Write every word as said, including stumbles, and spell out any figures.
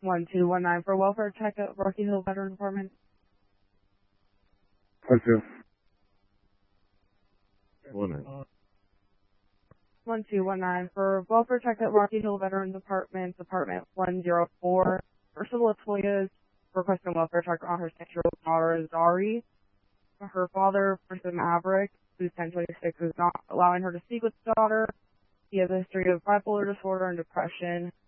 one two one nine for welfare check at Rocky Hill Veteran Department. One two. One nine. one two one nine for welfare check at Rocky Hill Veteran Department, Department one zero four. Ursula Latoya is requesting welfare check on her six-year-old daughter, Zari. Her father, Person Maverick, who's ten twenty-six, is not allowing her to speak with the daughter. He has a history of bipolar disorder and depression.